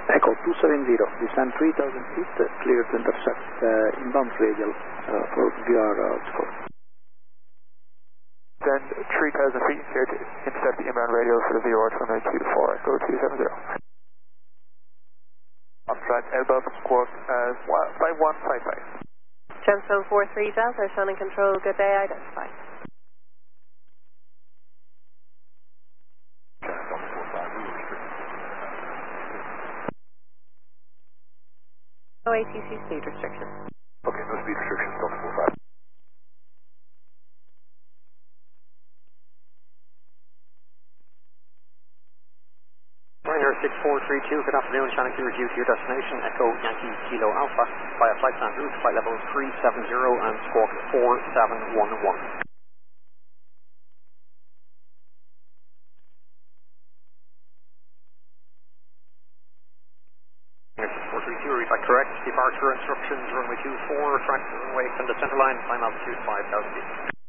Echo 270, descend 3000 feet, clear to intercept inbound radial for VR score. Descend 3000 feet, clear to intercept the inbound radial for the VR 2924, Echo 270. On track, above squawk 5155. Gemstone 43 Delta, Shannon Control, good day, identified. No ATC speed restriction. Okay, no speed restriction, Delta 45. Ryanair 6432, good afternoon, Shannon Q review to your destination, Echo Yankee Kilo Alpha, via flight plan route, flight level 370 and squawk 4711. 6432, read back correct. Departure instructions, runway 24, track runway, extend the center line, climb altitude 5,000 feet.